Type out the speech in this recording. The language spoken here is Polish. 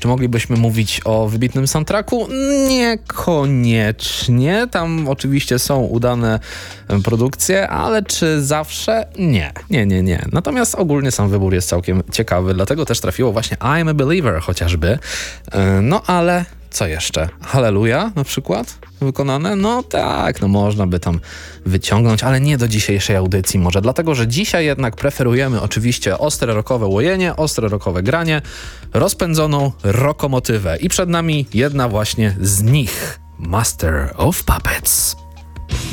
Czy moglibyśmy mówić o wybitnym soundtracku? Niekoniecznie. Tam oczywiście są udane produkcje, ale czy zawsze? Nie. Natomiast ogólnie sam wybór jest całkiem ciekawy, dlatego też trafiło właśnie I'm a Believer chociażby. No ale co jeszcze? Hallelujah na przykład wykonane? No tak, można by tam wyciągnąć, ale nie do dzisiejszej audycji może, dlatego że dzisiaj jednak preferujemy oczywiście ostre rockowe łojenie, ostre rockowe granie, rozpędzoną rokomotywę i przed nami jedna właśnie z nich, Master of Puppets.